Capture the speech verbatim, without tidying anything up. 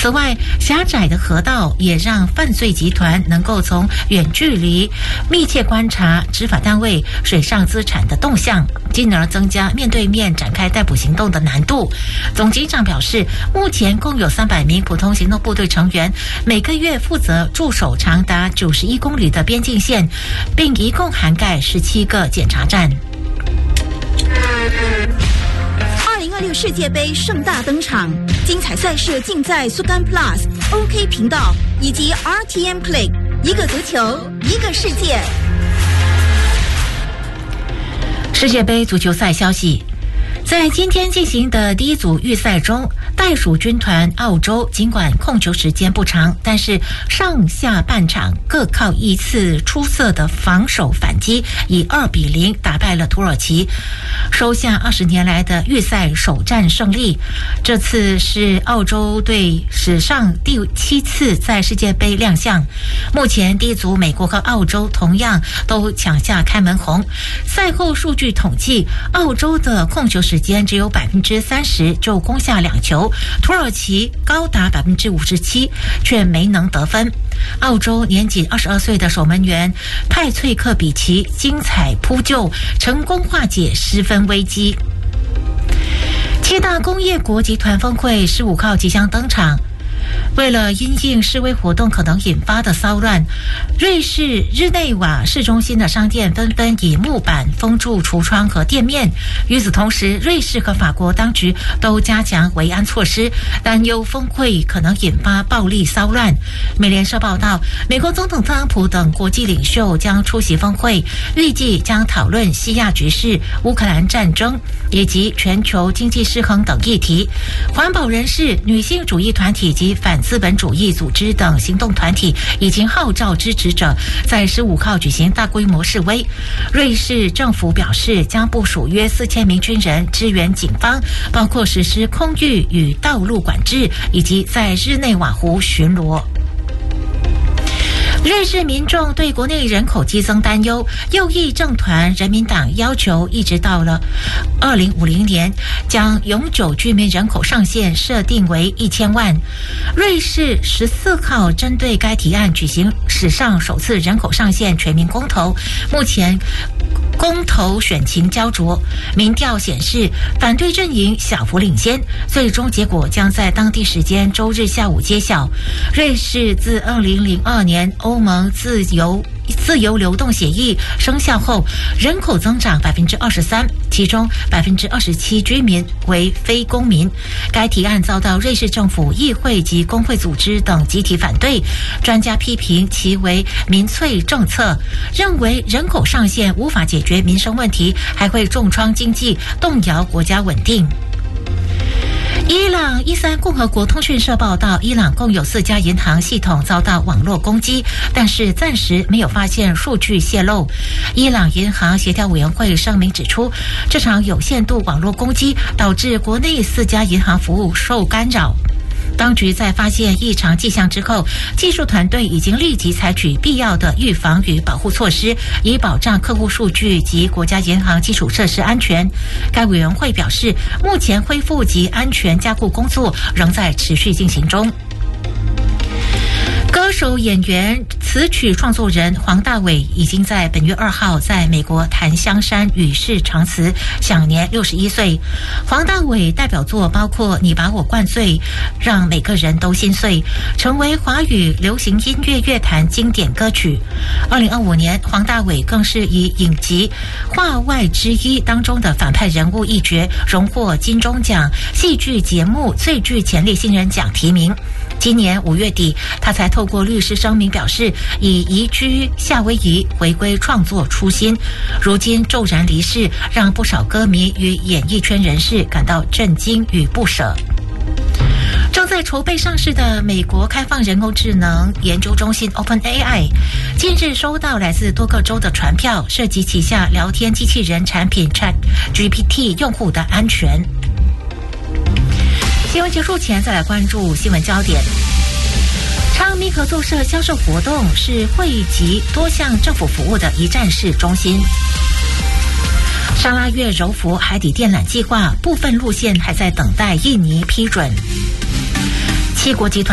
此外，狭窄的河道也让犯罪集团能够从远距离密切观察执法单位水上资产的动向，进而增加面对面展开逮捕行动的难度。总警长表示，目前共有三百名普通行动部队成员，每个月负责驻守长达九十一公里的边境线，并一共涵盖十七个检查站。 二零二六世界杯盛大登场，精彩赛事尽在苏干 Plus、O K 频道以及 R T M Play， 一个足球，一个世界。 世界杯足球赛消息，在今天进行的第一组预赛中，袋鼠军团澳洲尽管控球时间不长，但是上下半场各靠一次出色的防守反击，以二比零打败了土耳其，收下二十年来的预赛首战胜利。这次是澳洲队史上第七次在世界杯亮相。目前第一组美国和澳洲同样都抢下开门红。赛后数据统计，澳洲的控球时间只有百分之三十就攻下两球，土耳其高达百分之五十七，却没能得分。澳洲年仅二十二岁的守门员派翠克比奇精彩扑救，成功化解失分危机。七大工业国集团峰会十五号即将登场。为了因应示威活动可能引发的骚乱，瑞士日内瓦市中心的商店纷纷以木板封住橱窗和店面。与此同时，瑞士和法国当局都加强维安措施，担忧峰会可能引发暴力骚乱。美联社报道，美国总统特朗普等国际领袖将出席峰会，预计将讨论西亚局势、乌克兰战争以及全球经济失衡等议题。环保人士、女性主义团体及反资本主义组织等行动团体已经号召支持者在十五号举行大规模示威。瑞士政府表示，将部署约四千名军人支援警方，包括实施空域与道路管制，以及在日内瓦湖巡逻。瑞士民众对国内人口激增担忧，右翼政团人民党要求一直到了二零五零年将永久居民人口上限设定为一千万。瑞士十四号针对该提案举行史上首次人口上限全民公投，目前公投选情焦灼，民调显示反对阵营小幅领先，最终结果将在当地时间周日下午揭晓。瑞士自二零零二年欧盟自由自由流动协议生效后，人口增长百分之二十三，其中百分之二十七居民为非公民。该提案遭到瑞士政府、议会及工会组织等集体反对，专家批评其为民粹政策，认为人口上限无法解决民生问题，还会重创经济，动摇国家稳定。伊朗伊斯兰共和国通讯社报道，伊朗共有四家银行系统遭到网络攻击，但是暂时没有发现数据泄露。伊朗银行协调委员会声明指出，这场有限度网络攻击导致国内四家银行服务受干扰。当局在发现异常迹象之后，技术团队已经立即采取必要的预防与保护措施，以保障客户数据及国家银行基础设施安全。该委员会表示，目前恢复及安全加固工作仍在持续进行中。歌手、演员、词曲创作人黄大炜已经在本月二号在美国檀香山与世长辞，享年六十一岁。黄大炜代表作包括《你把我灌醉》、《让每个人都心碎》，成为华语流行音乐乐坛经典歌曲。二零二五年，黄大炜更是以影集《话外之一》当中的反派人物一角，荣获金钟奖戏剧节目最具潜力新人奖提名。今年五月底，他才透过律师声明表示，以移居夏威夷回归创作初心。如今骤然离世，让不少歌迷与演艺圈人士感到震惊与不舍。正在筹备上市的美国开放人工智能研究中心 OpenAI 近日收到来自多个州的传票，涉及旗下聊天机器人产品 ChatGPT 用户的安全。新闻结束前，再来关注新闻焦点。昌明合作社销售活动是汇集多项政府服务的一站式中心。沙拉越柔佛海底电缆计划部分路线还在等待印尼批准。七国集团